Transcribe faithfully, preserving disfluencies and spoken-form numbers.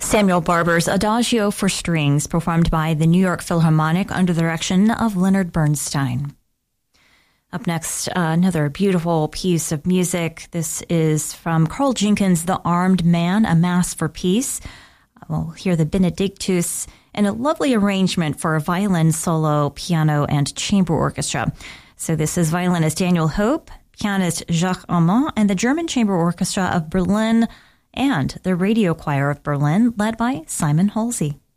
Samuel Barber's Adagio for Strings, performed by the New York Philharmonic under the direction of Leonard Bernstein. Up next, uh, another beautiful piece of music. This is from Carl Jenkins' The Armed Man, A Mass for Peace. We'll hear the Benedictus and a lovely arrangement for a violin solo, piano, and chamber orchestra. So this is violinist Daniel Hope, pianist Jacques Armand, and the German Chamber Orchestra of Berlin, and the Radio Choir of Berlin, led by Simon Halsey.